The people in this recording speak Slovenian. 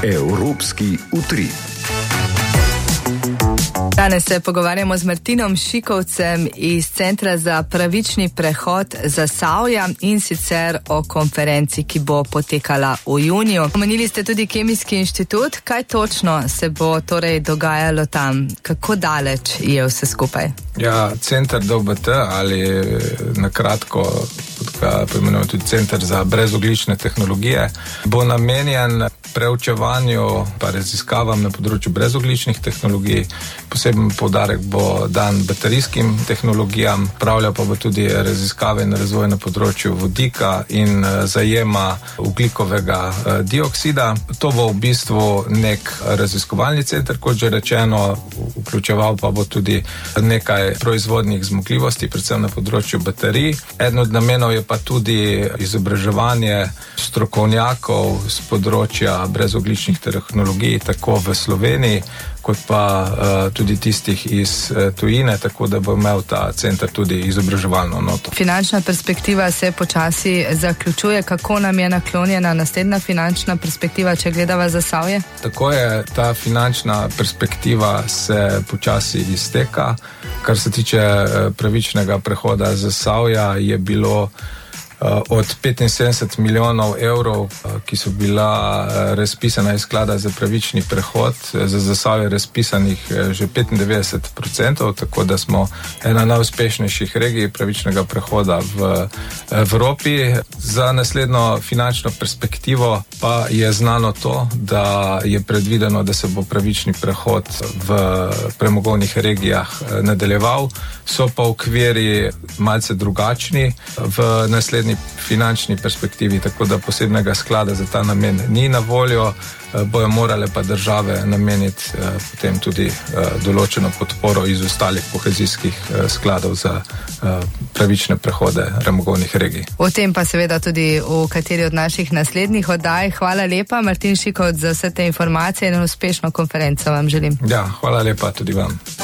Evropski utrip. Danes se pogovarjamo z Martinom Šikovcem iz Centra za pravični prehod Zasavja in sicer o konferenci, ki bo potekala v juniju. Omenili ste tudi Kemijski inštitut. Kaj točno se bo torej dogajalo tam? Kako daleč je vse skupaj? Ja, Center DOBT ali na kratko poimenujemo tudi Center za brezoglične tehnologije bo namenjen preučevanju pa raziskavam na področju brezogličnih tehnologij. Poseben poudarek bo dan baterijskim tehnologijam, pravlja pa bo tudi raziskave in razvoj na področju vodika in zajema ogljikovega dioksida. To bo v bistvu nek raziskovalni center, kot že rečeno, vključeval pa bo tudi nekaj proizvodnih zmogljivosti, predvsem na področju baterij. Eden od namenov je pa tudi izobraževanje strokovnjakov z področja brezogličnih tehnologij, tako v Sloveniji, kot pa tudi tistih iz tujine, tako da bo imel ta center tudi izobraževalno noto. Finančna perspektiva se počasi zaključuje. Kako nam je naklonjena naslednja finančna perspektiva, če gledava Zasavje? Tako je, ta finančna perspektiva se počasi izteka. Kar se tiče pravičnega prehoda Zasavja, je bilo od 75 milijonov evrov, ki so bila razpisana iz sklada za pravični prehod, za Zasavje razpisanih že 95%, tako da smo ena najuspešnejših regij pravičnega prehoda v Evropi. Za naslednjo finančno perspektivo pa je znano to, da je predvideno, da se bo pravični prehod v premogovnih regijah nadaljeval, so pa okviri malce drugačni v naslednji finančni perspektivi, tako da posebnega sklada za ta namen ni na voljo, bojo morale pa države nameniti potem tudi določeno podporo iz ostalih kohezijskih skladov za pravične prehode premogovnih regij. O tem pa seveda tudi v kateri od naših naslednjih oddaj. Hvala lepa, Martin Šikovc, za vse te informacije in uspešno konferenco vam želim. Ja, hvala lepa tudi vam.